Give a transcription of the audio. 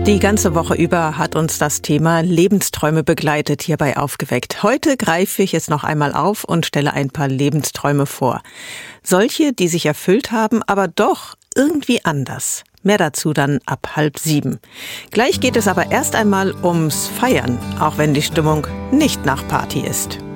Die ganze Woche über hat uns das Thema Lebensträume begleitet hier bei Aufgeweckt. Heute greife ich es noch einmal auf und stelle ein paar Lebensträume vor. Solche, die sich erfüllt haben, aber doch irgendwie anders. Mehr dazu dann ab 6:30. Gleich geht es aber erst einmal ums Feiern, auch wenn die Stimmung nicht nach Party ist.